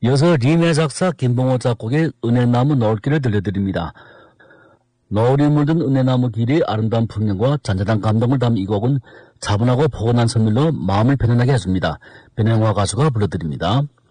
이어서 리메 작사 김봉호 작곡의 은혜나무 노을길을 들려드립니다. 노을이 물든 은혜나무 길이 아름다운 풍경과 잔잔한 감동을 담은 이 곡은 차분하고 포근한 선율로 마음을 편안하게 해줍니다. 변형화 가수가 불러드립니다.